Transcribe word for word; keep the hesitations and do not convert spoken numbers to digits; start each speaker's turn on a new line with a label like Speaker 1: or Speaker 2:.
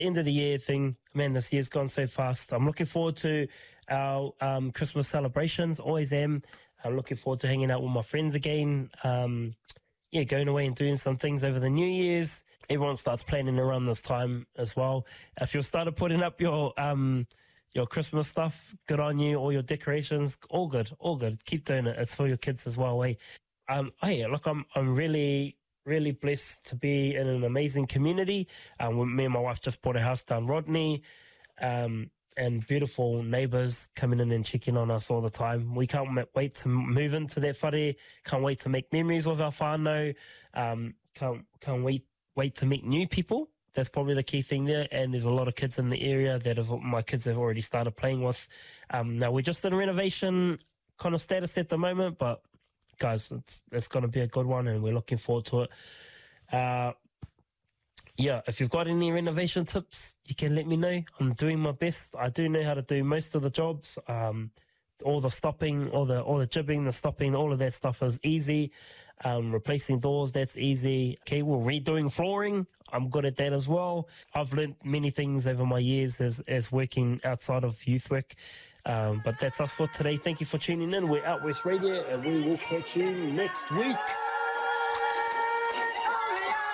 Speaker 1: end of the year thing, man, this year's gone so fast. I'm looking forward to our um, Christmas celebrations, always am. I'm looking forward to hanging out with my friends again. Um, yeah, going away and doing some things over the New Year's. Everyone starts planning around this time as well. If you've started putting up your um, your Christmas stuff, good on you. All your decorations, all good, all good. Keep doing it. It's for your kids as well. Hey, um, hey, look, I'm I'm really really blessed to be in an amazing community. Um, me and my wife just bought a house down Rodney, um, and beautiful neighbours coming in and checking on us all the time. We can't wait to move into that whare. Can't wait to make memories with our whānau. Um, can't can't wait wait to meet new people. That's probably the key thing there. And there's a lot of kids in the area that have, my kids have already started playing with. Um, now, we're just in renovation kind of status at the moment, but guys, it's it's going to be a good one, and we're looking forward to it. Uh, yeah, if you've got any renovation tips, you can let me know. I'm doing my best. I do know how to do most of the jobs. Um, all the stopping, all the all the jibbing, the stopping, all of that stuff is easy. Um, replacing doors, that's easy. Okay, well, redoing flooring, I'm good at that as well. I've learned many things over my years as, as working outside of youth work. Um, but that's us for today. Thank you for tuning in. We're Out West Radio, and we will catch you next week.